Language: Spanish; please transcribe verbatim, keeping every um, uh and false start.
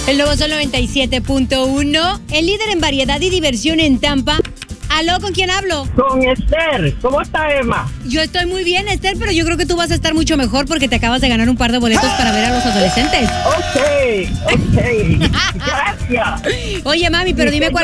El Nuevo Sol noventa y siete punto uno, el líder en variedad y diversión en Tampa. ¿Aló? ¿Con quién hablo? Con Esther. ¿Cómo está, Emma? Yo estoy muy bien, Esther, pero yo creo que tú vas a estar mucho mejor porque te acabas de ganar un par de boletos para ver a los adolescentes. Ok, ok. Gracias. Oye, mami, pero dime cuál